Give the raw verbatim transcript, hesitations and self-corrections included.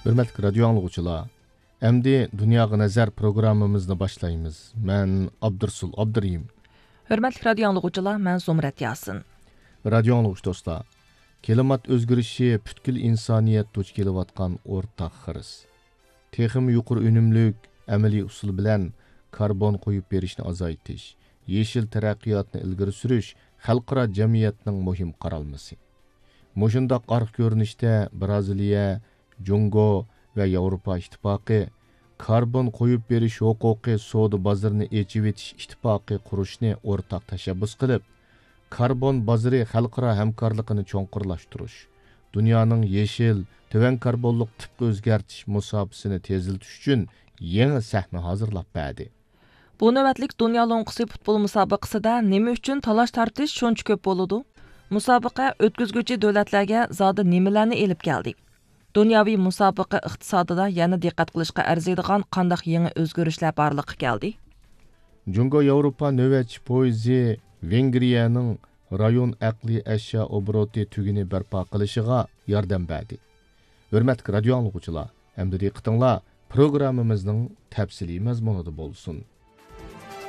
Hürmetli radyo anlıqçılar, Əmdi Dünyaya Nəzər proqramımızını başlayımız. Mən Abdursul Abdurrahim. Hörmətli radio anlıqçılar, mən Zumrat Yasin. Radio anlıqçı dostlar, klimat özgürüşü bütkül insaniyyət duch kelyatqan ortaq xiriz. Texim yuqur önümlük əməli usul bilan karbon qoyub berishni azaytish, yeşil taraqqiyotni ilgari surish xalqaro jamiyatning muhim qaralmasi. Mushundaq arq ko'rinishda Braziliya, Jungo ve Avrupa İttifakı karbon koyup beriş hukuki soğudu bazarını echib etish ittifakı kuruşni ortak tashabbus qilib, karbon bazarı xalqaro hamkorligini cho'nqurlashtirish, dunyoning yeşil, töven karbonluq tip o'zgartish musobasini teziltish uchun yangi sahna hozirlab berdi. Bu navbatlik dunyo lo'nqisi futbol musobaqasida nima uchun talash tartish shuncha ko'p bo'ladi? Musobaqa o'tkazguvchi davlatlarga zodi nimalarni elib keldi? Dunyoviy musobaqa iqtisodida yana diqqat qilishga arziydigan qandaq yangi o'zgarishlar borliqqa keldi? Jungo Yevropa navbatchi poyezi Vengriyaning rayon aqliy ashyo obroti tugini barpo qilishiga yordam berdi. Hurmatli radio anlıqçılar, endi diqqatinglar programmamizning tafsiliy mazmunida bo'lsin.